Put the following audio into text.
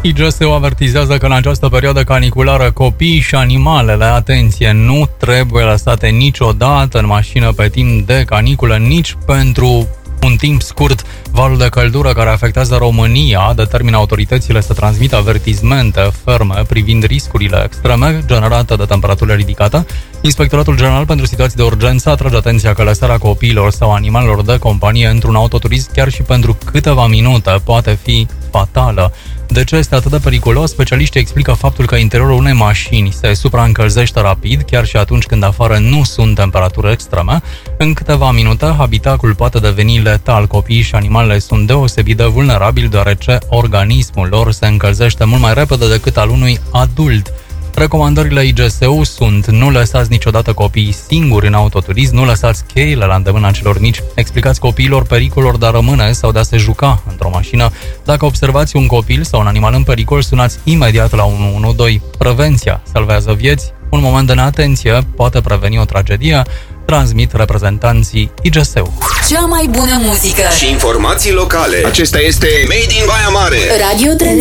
IGSU avertizează că în această perioadă caniculară copiii și animalele, atenție, nu trebuie lăsate niciodată în mașină pe timp de caniculă, nici pentru un timp scurt. Valul de căldură care afectează România determină autoritățile să transmită avertismente ferme privind riscurile extreme generate de temperatură ridicată. Inspectoratul General pentru Situații de Urgență atrage atenția că lăsarea copiilor sau animalelor de companie într-un autoturism chiar și pentru câteva minute poate fi fatală. De ce este atât de periculos? Specialiștii explică faptul că interiorul unei mașini se supraîncălzește rapid, chiar și atunci când afară nu sunt temperaturi extreme. În câteva minute, habitacul poate deveni letal. Copiii și animalele sunt deosebit de vulnerabili, deoarece organismul lor se încălzește mult mai repede decât al unui adult. Recomandările IGSU sunt: nu lăsați niciodată copiii singuri în autoturism, nu lăsați cheile la îndemâna celor mici, explicați copiilor pericolul de a rămâne sau de a se juca într-o mașină. Dacă observați un copil sau un animal în pericol, sunați imediat la 112. Prevenția salvează vieți, un moment de neatenție poate preveni o tragedie, transmit reprezentanții IGSU. Cea mai bună muzică și informații locale. Acesta este Made in Baia Mare. Radio 3.